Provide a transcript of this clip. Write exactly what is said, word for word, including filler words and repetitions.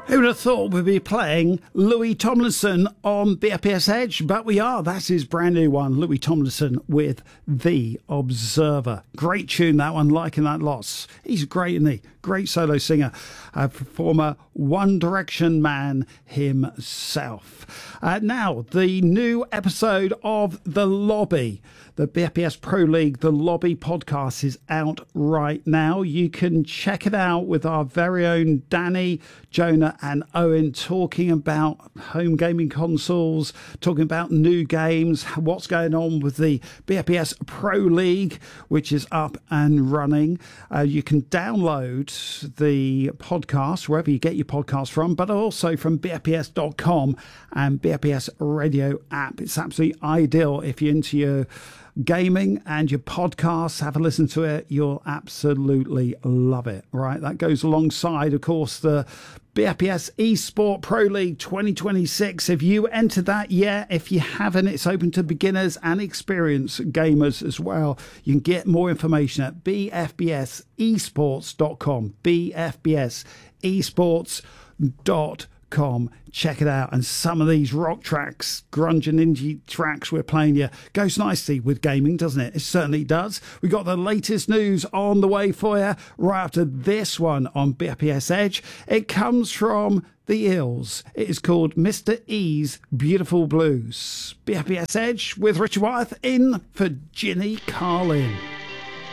Who would have thought we'd be playing Louis Tomlinson on B F P S Edge? But we are. That's his brand new one, Louis Tomlinson with The Observer. Great tune, that one. Liking that lots. He's great, isn't he? Great solo singer. A former One Direction man himself. Uh, now, the new episode of The Lobby, the B F P S Pro League, The Lobby podcast is out right now. You can check it out with our very own Danny, Jonah and Owen talking about home gaming consoles, talking about new games, what's going on with the B F P S Pro League, which is up and running. Uh, you can download the podcast wherever you get your podcast from, but also from B F P S dot com and B F P S radio app. It's absolutely ideal if you're into your gaming and your podcasts. Have a listen to it. You'll absolutely love it. Right, that goes alongside, of course, the B F P S eSport Pro League twenty twenty-six. Have you entered that yet? If you haven't, it's open to beginners and experienced gamers as well. You can get more information at B F B S esports dot com. B F B S esports dot com. Check it out. And some of these rock tracks, grunge and indie tracks we're playing here, goes nicely with gaming, doesn't it? It certainly does. We got the latest news on the way for you right after this one on B F P S Edge. It comes from The Ills. It is called Mister E's Beautiful Blues. B F P S Edge with Richard Wyeth in for Ginny Carlin.